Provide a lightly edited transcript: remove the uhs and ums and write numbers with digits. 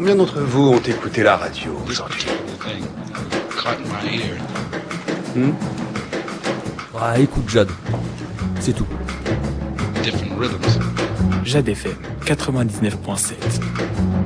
Combien d'entre vous ont écouté la radio aujourd'hui? Ah, écoute Jade, c'est tout. Jade FM 99.7.